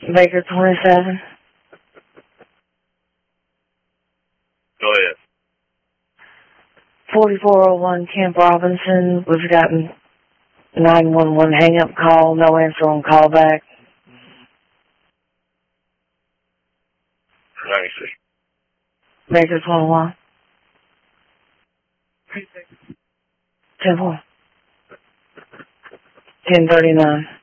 Baker 27. Go ahead. 4401 Camp Robinson. We've gotten 911 hang-up call, no answer on callback. Let me see. Baker 21. 10-4. 1039.